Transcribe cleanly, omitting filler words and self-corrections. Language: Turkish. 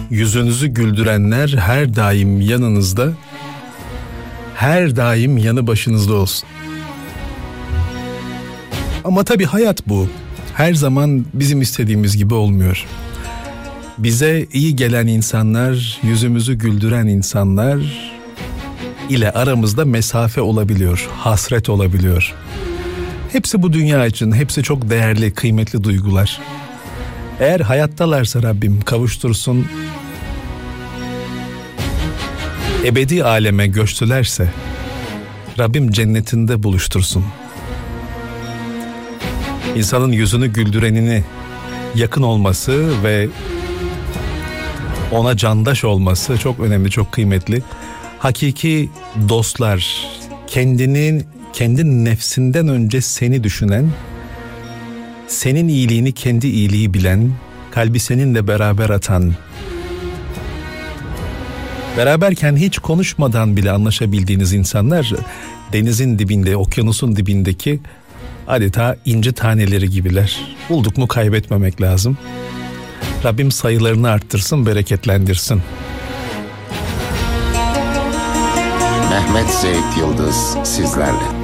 yüzünüzü güldürenler her daim yanınızda, her daim yanı başınızda olsun. Ama tabii hayat bu. Her zaman bizim istediğimiz gibi olmuyor. Bize iyi gelen insanlar, yüzümüzü güldüren insanlar ile aramızda mesafe olabiliyor, hasret olabiliyor. Hepsi bu dünya için, hepsi çok değerli, kıymetli duygular. Eğer hayattalarsa Rabbim kavuştursun, ebedi aleme göçtülerse Rabbim cennetinde buluştursun. İnsanın yüzünü güldürenini yakın olması ve ona candaş olması çok önemli, çok kıymetli. Hakiki dostlar, kendi nefsinden önce seni düşünen, senin iyiliğini kendi iyiliği bilen, kalbi seninle beraber atan, beraberken hiç konuşmadan bile anlaşabildiğiniz insanlar, denizin dibinde, okyanusun dibindeki adeta inci taneleri gibiler. Bulduk mu kaybetmemek lazım. Rabbim sayılarını arttırsın, bereketlendirsin. Mehmet Zeyt Yıldız sizlerle.